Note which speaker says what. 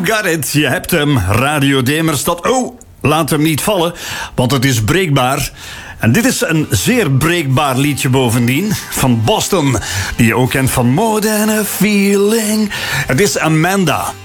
Speaker 1: You got it, je hebt hem. Radio Demerstad. Oh, laat hem niet vallen, want het is breekbaar. En dit is een zeer breekbaar liedje bovendien. Van Boston, die je ook kent van More Than a Feeling. Het is Amanda.